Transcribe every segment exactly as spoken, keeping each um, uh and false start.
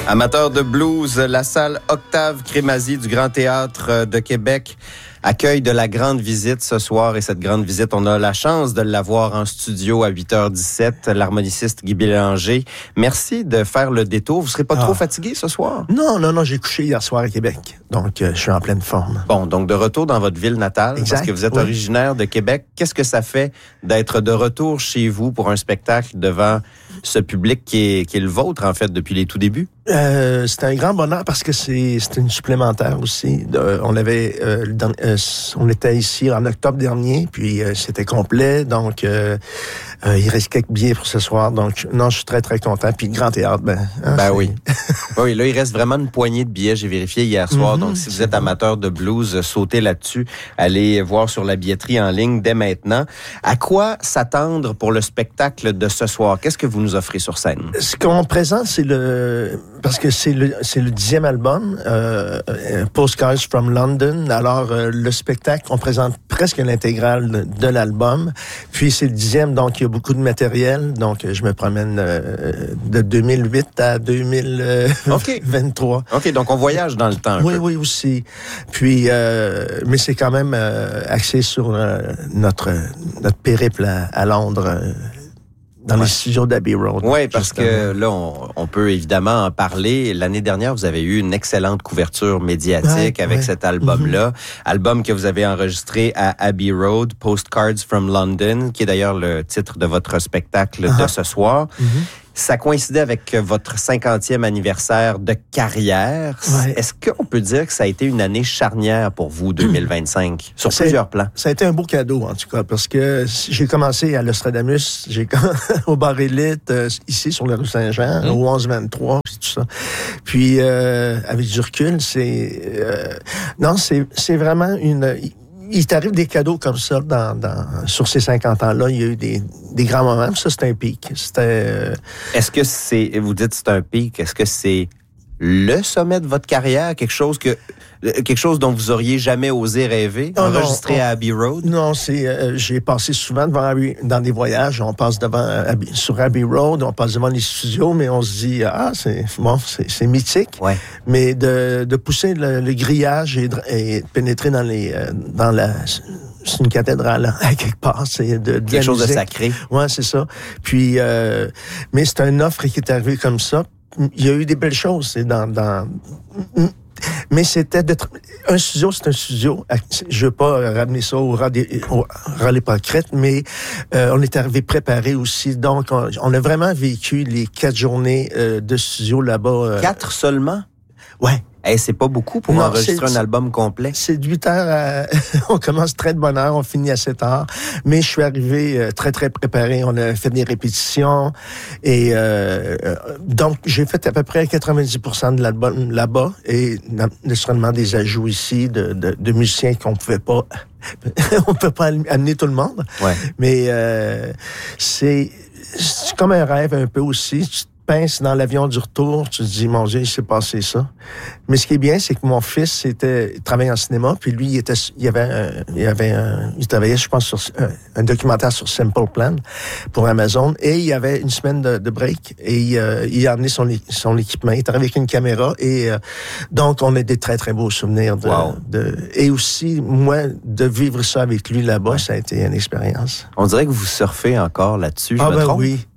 Amateurs de blues, la salle Octave Crémazie du Grand Théâtre de Québec accueille de la grande visite ce soir. Et cette grande visite, on a la chance de l'avoir en studio à huit heures dix-sept, l'harmoniciste Guy Bélanger. Merci de faire le détour. Vous serez pas ah. trop fatigué ce soir? Non, non, non, j'ai couché hier soir à Québec. Donc, euh, je suis en pleine forme. Bon, donc de retour dans votre ville natale, exact, parce que vous êtes oui. originaire de Québec. Qu'est-ce que ça fait d'être de retour chez vous pour un spectacle devant ce public qui est, qui est le vôtre, en fait, depuis les tout débuts? Euh, c'est un grand bonheur parce que c'est, c'est une supplémentaire aussi. Euh, on avait, euh, dans, euh, on était ici en octobre dernier, puis euh, c'était complet. Donc, euh, euh, il reste quelques billets pour ce soir. Donc, non, je suis très, très content. Puis, Grand Théâtre, ben... Hein, ben oui. Oui, là, il reste vraiment une poignée de billets. J'ai vérifié hier soir. Mm-hmm, donc, si vous êtes amateur de blues, sautez là-dessus. Allez voir sur la billetterie en ligne dès maintenant. À quoi s'attendre pour le spectacle de ce soir? Qu'est-ce que vous nous offrez sur scène? Ce qu'on présente, c'est le... Parce que c'est le, c'est le dixième album, euh, Postcards from London. Alors, euh, le spectacle, on présente presque l'intégrale de, de l'album. Puis, c'est le dixième, donc il y a beaucoup de matériel. Donc, je me promène euh, de deux mille huit à deux mille vingt-trois. OK, OK, donc on voyage dans le temps un oui, peu. Oui, aussi. Puis, euh, mais c'est quand même euh, axé sur euh, notre, notre périple à, à Londres, euh, dans ouais. les studios d'Abbey Road. Oui, parce justement. que là, on, on peut évidemment en parler. L'année dernière, vous avez eu une excellente couverture médiatique ouais, avec ouais. cet album-là. Mm-hmm. Album que vous avez enregistré à Abbey Road, Postcards from London, qui est d'ailleurs le titre de votre spectacle uh-huh. de ce soir. Mm-hmm. Ça coïncidait avec votre cinquantième anniversaire de carrière. Ouais. Est-ce qu'on peut dire que ça a été une année charnière pour vous, deux mille vingt-cinq, sur ça plusieurs a, plans? Ça a été un beau cadeau, en tout cas, parce que j'ai commencé à l'Ostradamus, j'ai au Bar Élite, euh, ici, sur la rue Saint-Jean, mmh. au onze vingt-trois, puis tout ça. Puis, euh, avec du recul, c'est... Euh, non, c'est, c'est vraiment une... Il t'arrive des cadeaux comme ça dans, dans, sur ces cinquante ans-là. Il y a eu des, des grands moments. Ça, c'était un pic. C'était... Euh... Est-ce que c'est... Vous dites c'est un pic. Est-ce que c'est le sommet de votre carrière? Quelque chose que... Quelque chose dont vous auriez jamais osé rêver, non, enregistré non, on, à Abbey Road? Non, c'est euh, j'ai passé souvent devant Abbey, dans des voyages, on passe devant Abbey, sur Abbey Road, on passe devant les studios, mais on se dit ah c'est bon, c'est, c'est mythique. Ouais. Mais de, de pousser le, le grillage et de, et de pénétrer dans les euh, dans la c'est une cathédrale à quelque part, c'est de, de quelque chose musique. De sacré. Ouais, c'est ça. Puis euh, mais c'est un offre qui est arrivé comme ça. Il y a eu des belles choses, c'est dans dans mais c'était de tra- un studio, c'est un studio. Je veux pas ramener ça au ras des pâquerettes, mais euh, on est arrivé préparé aussi. Donc, on, on a vraiment vécu les quatre journées euh, de studio là-bas. Euh, quatre seulement? Ouais. Hey, c'est pas beaucoup pour non, enregistrer un album complet. C'est de huit heures à... On commence très de bonne heure, on finit à sept heures. Mais je suis arrivé euh, très, très préparé. On a fait des répétitions. Et euh, euh, donc, j'ai fait à peu près quatre-vingt-dix pour cent de l'album là-bas. Et naturellement, des ajouts ici de, de, de musiciens qu'on pouvait pas... on peut pas amener tout le monde. Ouais. Mais euh, c'est, c'est comme un rêve un peu aussi. Tu pince dans l'avion du retour, tu te dis, mon Dieu, il s'est passé ça. Mais ce qui est bien, c'est que mon fils était, il travaillait en cinéma, puis lui, il était, il avait, un, il avait, un, il travaillait, je pense, sur un, un documentaire sur Simple Plan pour Amazon, et il y avait une semaine de, de break, et euh, il a amené son, son équipement, il travaillait avec une caméra, et euh, donc on a des très très beaux souvenirs de, wow. de, et aussi moi de vivre ça avec lui là-bas, ouais. Ça a été une expérience. On dirait que vous surfez encore là-dessus. Je ah me ben trompe? Oui,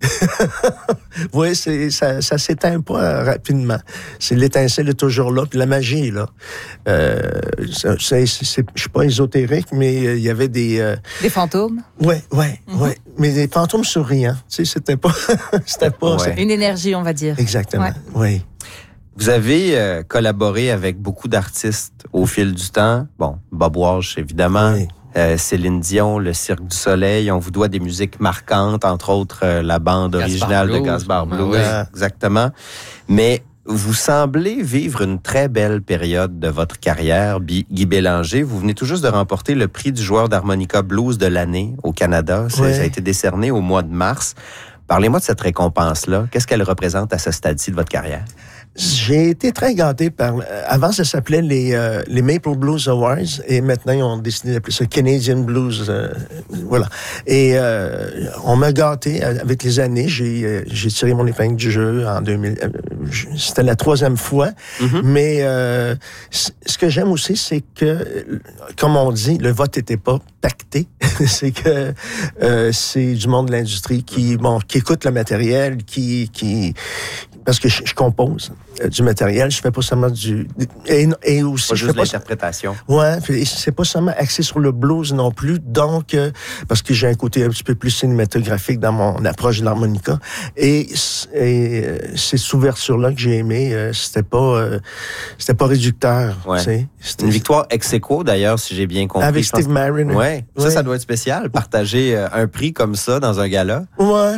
oui, c'est Ça, ça s'éteint pas rapidement. C'est l'étincelle est toujours là, puis la magie est là. Euh, c'est, c'est, c'est, je suis pas ésotérique, mais il euh, y avait des euh... des fantômes. Ouais, ouais, mm-hmm. ouais. Mais des fantômes souriants. Tu sais, c'était pas, c'était pas ouais. Une énergie, on va dire. Exactement. Ouais. Oui. Vous avez euh, collaboré avec beaucoup d'artistes au fil du temps. Bon, Bob Walsh, évidemment. Oui. Euh, Céline Dion, le Cirque du Soleil, on vous doit des musiques marquantes, entre autres euh, la bande Gaspard originale Blues, de Gaspard Blues, ouais. Exactement. Mais vous semblez vivre une très belle période de votre carrière, Guy Bélanger. Vous venez tout juste de remporter le prix du joueur d'harmonica blues de l'année au Canada. Ouais. Ça a été décerné au mois de mars. Parlez-moi de cette récompense-là. Qu'est-ce qu'elle représente à ce stade-ci de votre carrière? J'ai été très gâté par... Avant, ça s'appelait les, euh, les Maple Blues Awards, et maintenant, ils ont décidé d'appeler ça Canadian Blues. Euh, voilà. Et euh, on m'a gâté avec les années. J'ai, euh, j'ai tiré mon épingle du jeu en deux mille. Euh, c'était la troisième fois. Mm-hmm. Mais euh, ce que j'aime aussi, c'est que, comme on dit, le vote n'était pas pacté. C'est que euh, c'est du monde de l'industrie qui, bon, qui écoute le matériel, qui... qui parce que je, je compose euh, du matériel, je fais pas seulement du... Et, et aussi... Pas je juste fais pas l'interprétation. Ouais, puis c'est pas seulement axé sur le blues non plus, donc, euh, parce que j'ai un côté un petit peu plus cinématographique dans mon approche de l'harmonica, et, et euh, c'est cette ouverture-là que j'ai aimé, euh, c'était pas euh, c'était pas réducteur, ouais. Tu sais. C'était une victoire ex aequo, d'ailleurs, si j'ai bien compris. Avec Steve Marin. Ouais. Ça, ouais. ça doit être spécial, partager euh, un prix comme ça dans un gala. Ouais.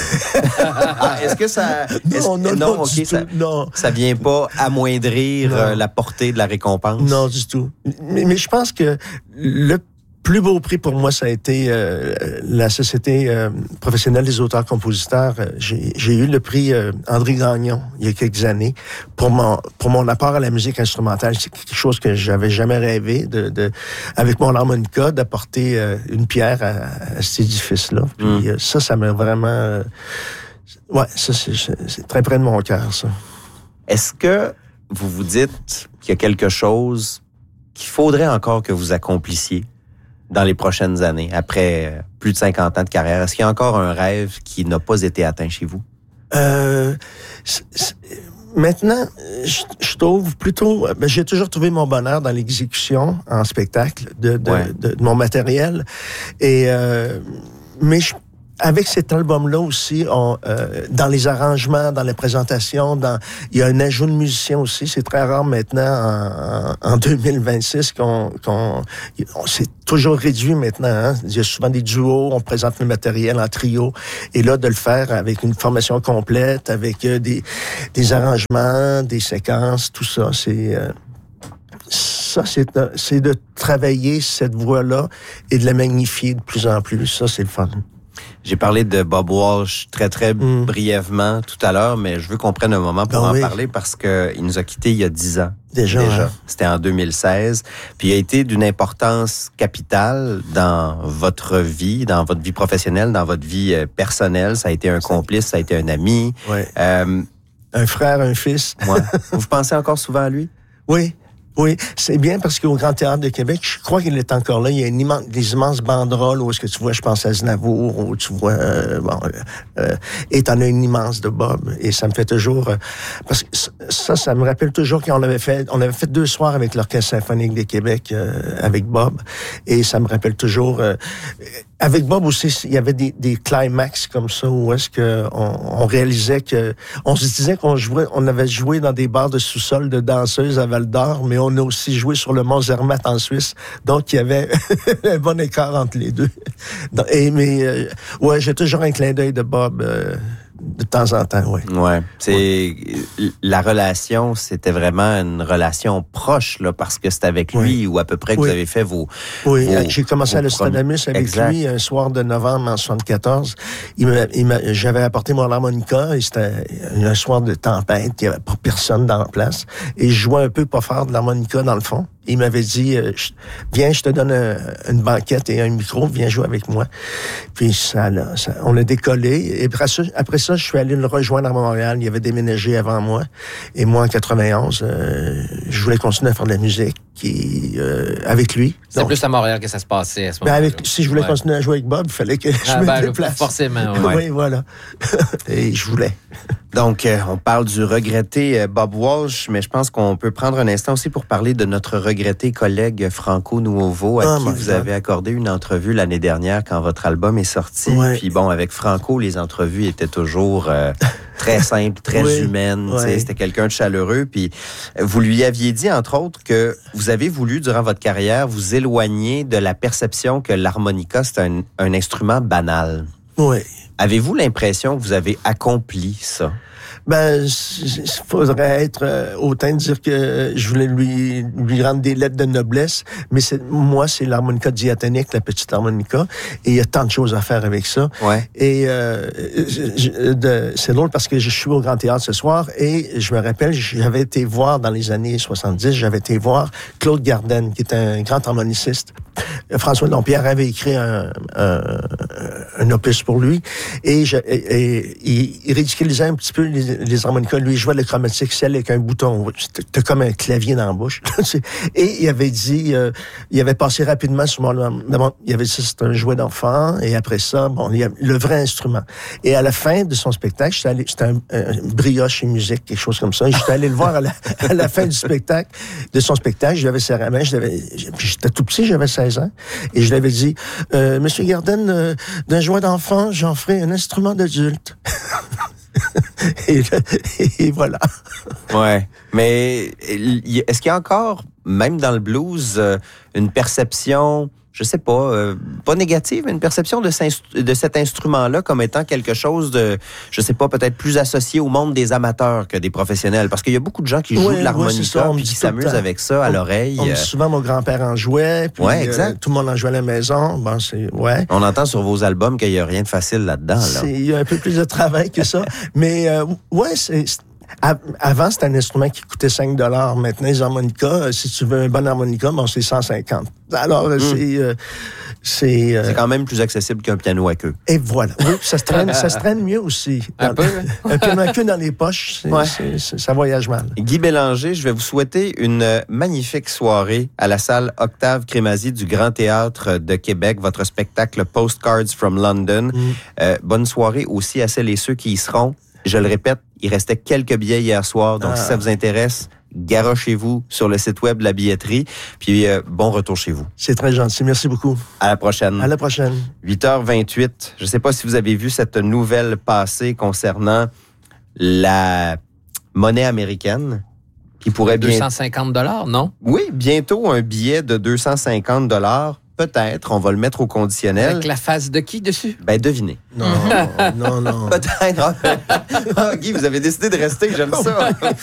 ah, est-ce que ça... Non, est-ce, non, non, non, non, okay, ça, non. Ça vient pas amoindrir euh, la portée de la récompense? Non, du tout. Mais, mais je pense que le plus beau prix pour moi, ça a été euh, la Société euh, professionnelle des auteurs-compositeurs. J'ai, j'ai eu le prix euh, André Gagnon il y a quelques années pour mon pour mon apport à la musique instrumentale. C'est quelque chose que j'avais jamais rêvé de, de avec mon harmonica d'apporter euh, une pierre à, à cet édifice-là. Puis mm. euh, ça, ça m'a vraiment euh, ouais, ça c'est, c'est très près de mon cœur, ça. Est-ce que vous vous dites qu'il y a quelque chose qu'il faudrait encore que vous accomplissiez dans les prochaines années, après plus de cinquante ans de carrière? Est-ce qu'il y a encore un rêve qui n'a pas été atteint chez vous? Euh, c'est, c'est, maintenant, je, je trouve plutôt... Ben, j'ai toujours trouvé mon bonheur dans l'exécution en spectacle de, de, ouais. de, de mon matériel. Et, euh, mais je avec cet album-là aussi, on, euh, dans les arrangements, dans les présentations, dans, il y a un ajout de musiciens aussi. C'est très rare maintenant, en, en, en deux mille vingt-six, qu'on, qu'on on s'est toujours réduit maintenant. Hein? Il y a souvent des duos, on présente le matériel en trio. Et là, de le faire avec une formation complète, avec euh, des, des arrangements, des séquences, tout ça, c'est... Euh, ça, c'est, c'est de travailler cette voix-là et de la magnifier de plus en plus. Ça, c'est le fun. J'ai parlé de Bob Walsh très, très mm. brièvement tout à l'heure, mais je veux qu'on prenne un moment pour oh, en oui. parler parce que il nous a quittés il y a dix ans. Déjà. Déjà. Hein? C'était en deux mille seize. Puis il a été d'une importance capitale dans votre vie, dans votre vie professionnelle, dans votre vie personnelle. Ça a été un complice, ça a été un ami. Ouais. Euh, un frère, un fils. Ouais. Vous pensez encore souvent à lui? Oui. Oui, c'est bien parce qu'au Grand Théâtre de Québec, je crois qu'il est encore là. Il y a une immense, des immenses banderoles où est-ce que tu vois, je pense à Aznavour, où tu vois, euh, bon, euh, et t'en as une immense de Bob. Et ça me fait toujours, euh, parce que ça, ça me rappelle toujours qu'on avait fait, on avait fait deux soirs avec l'Orchestre symphonique de Québec, euh, avec Bob. Et ça me rappelle toujours, euh, avec Bob aussi, il y avait des, des climax comme ça où est-ce que on, on réalisait que, on se disait qu'on jouait, on avait joué dans des bars de sous-sol de danseuses à Val-d'Or, mais on a aussi joué sur le Mont Zermatt en Suisse. Donc, il y avait un bon écart entre les deux. Et, mais, euh, ouais, j'ai toujours un clin d'œil de Bob, euh, de temps en temps, oui. Ouais. C'est, ouais. La relation, c'était vraiment une relation proche, là, parce que c'est avec lui oui. ou à peu près que oui. vous avez fait vos. Oui, vos, j'ai commencé à l'Ostradamus avec exact. lui un soir de novembre en soixante-quatorze. Il m'a, il m'a, j'avais apporté mon harmonica et c'était un soir de tempête, il n'y avait pas personne dans la place. Et je jouais un peu pas fort de l'harmonica dans le fond. Il m'avait dit, euh, viens, je te donne un, une banquette et un micro, viens jouer avec moi. Puis ça, là, ça on a décollé. Et après ça, après ça, je suis allé le rejoindre à Montréal. Il avait déménagé avant moi. Et moi, en quatre-vingt-onze, euh, je voulais continuer à faire de la musique qui, euh, avec lui. C'est Donc, plus à Montréal que ça se passait à ce ben moment-là. Avec, si je voulais ouais. continuer à jouer avec Bob, il fallait que je ah, me ben, déplace. Forcément, oui. Oui, voilà. Et je voulais. Donc, euh, on parle du regretté euh, Bob Walsh, mais je pense qu'on peut prendre un instant aussi pour parler de notre regretté collègue Franco Nuovo, à oh qui vous God. avez accordé une entrevue l'année dernière quand votre album est sorti. Ouais. Puis bon, avec Franco, les entrevues étaient toujours euh, très simples, très oui. humaines. Ouais. C'était quelqu'un de chaleureux. Puis vous lui aviez dit, entre autres, que vous avez voulu, durant votre carrière, vous éloigner de la perception que l'harmonica, c'est un, un instrument banal. Oui. Avez-vous l'impression que vous avez accompli ça? Ben, il faudrait être euh, autant de dire que je voulais lui lui rendre des lettres de noblesse, mais c'est moi, c'est l'harmonica diatonique, la petite harmonica, et il y a tant de choses à faire avec ça. Ouais. Et euh, je, de, c'est drôle parce que je suis au Grand Théâtre ce soir, et je me rappelle, j'avais été voir dans les années soixante-dix, j'avais été voir Claude Garden, qui est un grand harmoniciste. François Dompierre avait écrit un, un, un opus pour lui, et, je, et, et il, il ridiculisait un petit peu les, les harmonicas. Lui, il jouait le chromatique ciel avec un bouton. C'était comme un clavier dans la bouche. Et il avait dit, euh, il avait passé rapidement sur mon... Bon, il avait dit que c'était un jouet d'enfant, et après ça, bon, il y a le vrai instrument. Et à la fin de son spectacle, j'étais allé, c'était un, un brioche et musique, quelque chose comme ça. J'étais allé le voir à la, à la fin du spectacle, de son spectacle. Je lui avais serré la main, j'étais tout petit, j'avais seize ans. Et je lui avais dit, euh, Monsieur Garden, euh, d'un jouet d'enfant, j'en ferai un instrument d'adulte. et, et voilà. Ouais. Mais est-ce qu'il y a encore, même dans le blues, une perception, je sais pas, euh, pas négative, mais une perception de, de cet instrument-là comme étant quelque chose de, je sais pas, peut-être plus associé au monde des amateurs que des professionnels? Parce qu'il y a beaucoup de gens qui jouent ouais, de l'harmonica ouais, et qui s'amusent avec ça à on, l'oreille. On, souvent, mon grand-père en jouait, puis ouais, exact. Euh, tout le monde en jouait à la maison. Bon, c'est, ouais. On entend sur vos albums qu'il n'y a rien de facile là-dedans. Là. C'est, il y a un peu plus de travail que ça. Mais euh, ouais, c'est... c'est avant, c'était un instrument qui coûtait cinq dollars. Maintenant, les harmonicas, si tu veux un bon harmonica, bon, c'est cent cinquante. Alors, mm. c'est... Euh, c'est, euh... c'est quand même plus accessible qu'un piano à queue. Et voilà. Oui, ça se traîne, ça se traîne mieux aussi. Un dans, peu. Un piano à queue dans les poches, c'est, ouais. c'est, c'est, ça voyage mal. Guy Bélanger, je vais vous souhaiter une magnifique soirée à la salle Octave Crémazie du Grand Théâtre de Québec, votre spectacle Postcards from London. Mm. Euh, bonne soirée aussi à celles et ceux qui y seront. Je le répète, il restait quelques billets hier soir, donc ah. si ça vous intéresse, garochez-vous sur le site web de la billetterie, puis euh, bon retour chez vous. C'est très gentil, merci beaucoup. À la prochaine. À la prochaine. huit heures vingt-huit, je ne sais pas si vous avez vu cette nouvelle passer concernant la monnaie américaine qui pourrait bien... deux cent cinquante dollars, non? Oui, bientôt un billet de deux cent cinquante dollars. Peut-être, on va le mettre au conditionnel. Avec la face de qui dessus? Ben, devinez. Non, non, non. Peut-être. Ah, Guy, vous avez décidé de rester, j'aime ça.